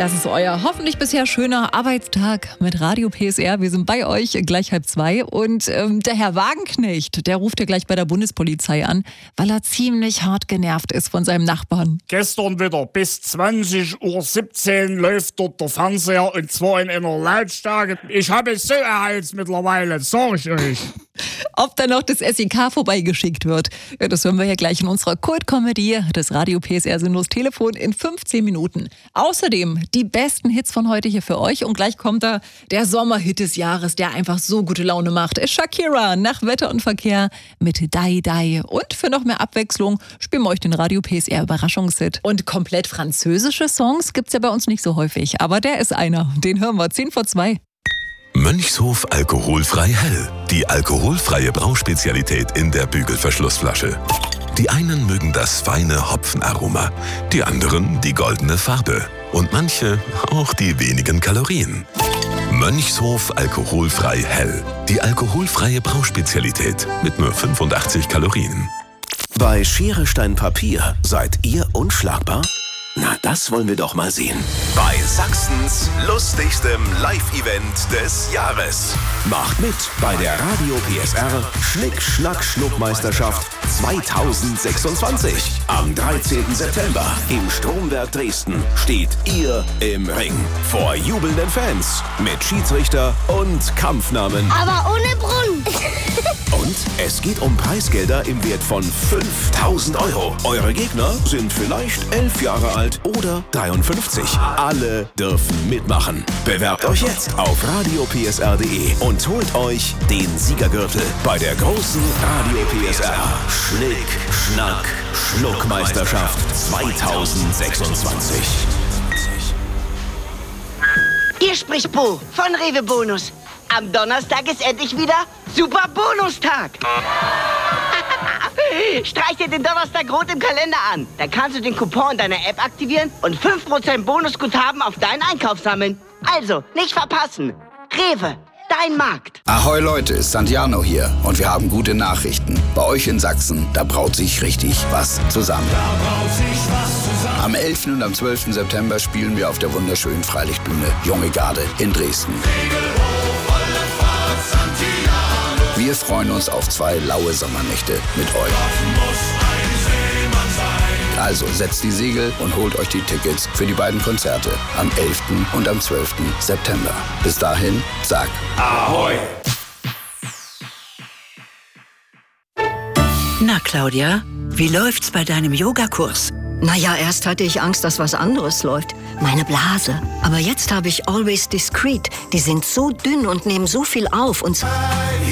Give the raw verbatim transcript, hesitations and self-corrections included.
Das ist euer hoffentlich bisher schöner Arbeitstag mit Radio P S R. Wir sind bei euch, gleich halb zwei. Und ähm, der Herr Wagenknecht, der ruft ja gleich bei der Bundespolizei an, weil er ziemlich hart genervt ist von seinem Nachbarn. Gestern wieder bis zwanzig Uhr siebzehn läuft dort der Fernseher und zwar in einer Lautstärke. Ich habe es so erheizt mittlerweile, sag ich euch. Ob dann noch das S E K vorbeigeschickt wird, ja, das hören wir ja gleich in unserer Kult-Comedy, das Radio P S R Sinnlos Telefon in fünfzehn Minuten. Außerdem die besten Hits von heute hier für euch und gleich kommt da der Sommerhit des Jahres, der einfach so gute Laune macht. Shakira nach Wetter und Verkehr mit Dai Dai. Und für noch mehr Abwechslung spielen wir euch den Radio P S R Überraschungshit. Und komplett französische Songs gibt's ja bei uns nicht so häufig, aber der ist einer. Den hören wir zehn vor zwei. Mönchshof alkoholfrei hell. Die alkoholfreie Brauspezialität in der Bügelverschlussflasche. Die einen mögen das feine Hopfenaroma, die anderen die goldene Farbe und manche auch die wenigen Kalorien. Mönchshof alkoholfrei hell. Die alkoholfreie Brauspezialität mit nur fünfundachtzig Kalorien. Bei Schere, Stein, Papier seid ihr unschlagbar? Na, das wollen wir doch mal sehen. Bei Sachsens lustigstem Live-Event des Jahres. Macht mit bei der Radio P S R Schnick-Schnack-Schnuck-Meisterschaft zweitausendsechsundzwanzig. Am dreizehnten September im Stromwerk Dresden steht ihr im Ring. Vor jubelnden Fans mit Schiedsrichter und Kampfnamen. Aber ohne Brunnen. Und es geht um Preisgelder im Wert von fünftausend Euro. Eure Gegner sind vielleicht elf Jahre alt oder dreiundfünfzig. Alle dürfen mitmachen. Bewerbt euch jetzt auf radio p s r punkt d e und holt euch den Siegergürtel bei der großen Radio P S R Schnick, Schnack, Schnuck-Meisterschaft zweitausendsechsundzwanzig. Hier spricht Bo von Rewe Bonus. Am Donnerstag ist endlich wieder Super Bonustag. Streich dir den Donnerstag rot im Kalender an. Dann kannst du den Coupon deiner App aktivieren und fünf Prozent Bonusguthaben auf deinen Einkauf sammeln. Also, nicht verpassen. Rewe, dein Markt. Ahoi Leute, Santiano hier und wir haben gute Nachrichten. Bei euch in Sachsen, da braut sich richtig was zusammen. Am elften und am zwölften September spielen wir auf der wunderschönen Freilichtbühne Junge Garde in Dresden. Wir freuen uns auf zwei laue Sommernächte mit euch. Also setzt die Segel und holt euch die Tickets für die beiden Konzerte am elften und am zwölften September. Bis dahin, sag Ahoi! Na Claudia, wie läuft's bei deinem Yogakurs? Naja, erst hatte ich Angst, dass was anderes läuft. Meine Blase. Aber jetzt habe ich Always Discreet. Die sind so dünn und nehmen so viel auf und